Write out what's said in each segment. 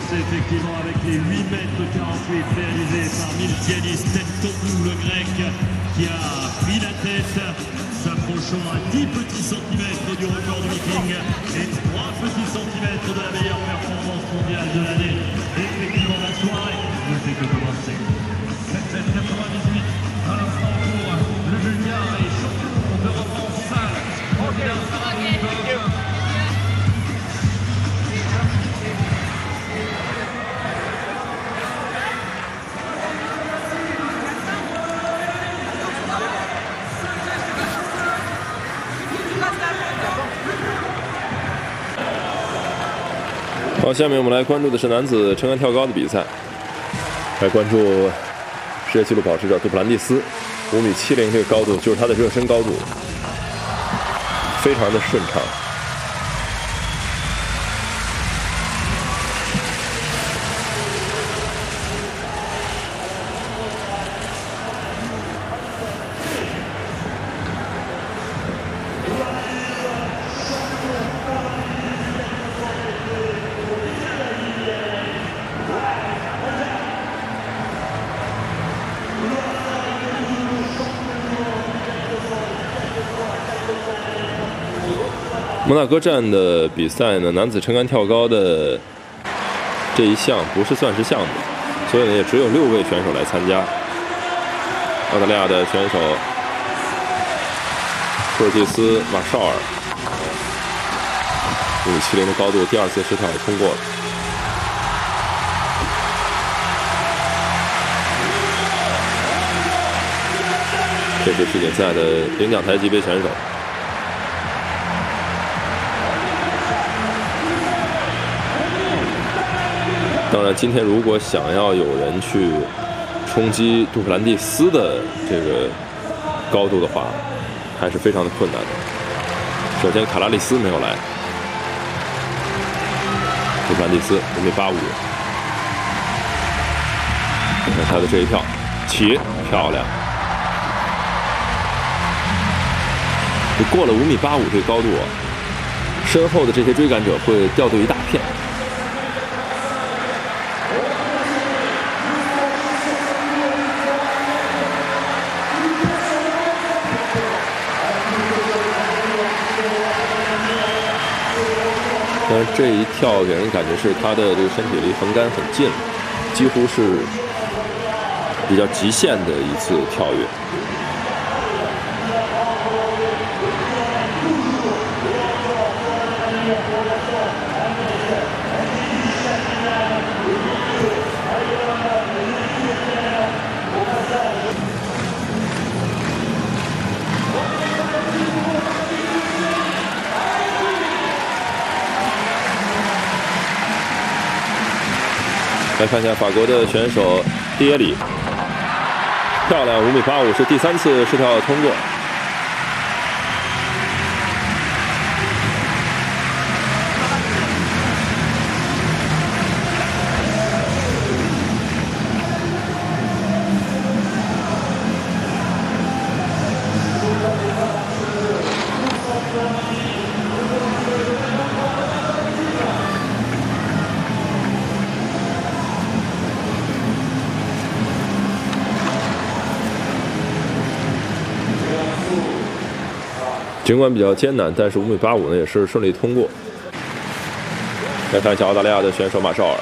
effectivement avec les 8 mètres 48 réalisés par Miltiadis Tentoglou, le grec, qui a pris la tête, s'approchant à 10 petits centimètres du record du Viking et 3 petits centimètres de la meilleure performance mondiale de l'année. Effectivement, la soirée ne fait que commencer. 7,98 à l'instant pour le Bulgare et champion d'Europe en salle. 好，下面我们来关注的是男子撑杆跳高的比赛。来关注世界纪录保持者杜普兰蒂斯，5.70米这个高度就是他的热身高度，非常的顺畅。摩纳哥站的比赛呢，男子撑杆跳高的这一项不是算是项目，所以呢也只有6位选手来参加。澳大利亚的选手科尔蒂斯·马绍尔5.70米的高度，第2次试跳也通过了。这是世锦赛的领奖台级别选手。当然，今天如果想要有人去冲击杜普兰蒂斯的这个高度的话，还是非常的困难的。首先，卡拉利斯没有来，杜普兰蒂斯5.85米，看他的这一跳，起漂亮。你过了5.85米这个高度啊，身后的这些追赶者会掉队一大片。但是这一跳给人感觉是他的这个身体离横杆很近，几乎是比较极限的一次跳跃。来看一下法国的选手蒂耶里，漂亮5.85米是第3次试跳通过。尽管比较艰难，但是5.85米呢也是顺利通过。来看一下澳大利亚的选手马绍尔，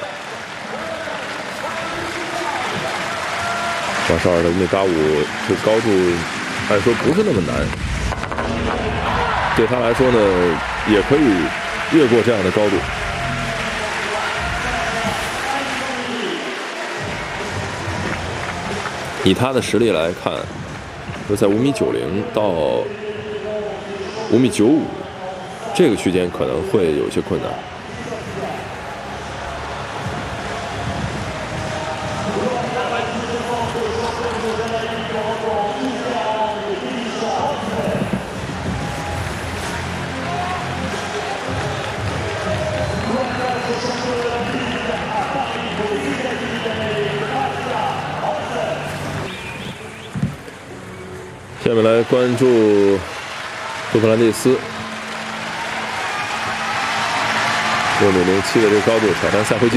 马绍尔的5.85米这个高度按说不是那么难，对他来说呢也可以越过这样的高度。以他的实力来看，就在5.90米到5.95米这个区间可能会有些困难。下面来关注杜普兰蒂斯6.07米的这个高度挑战赛会。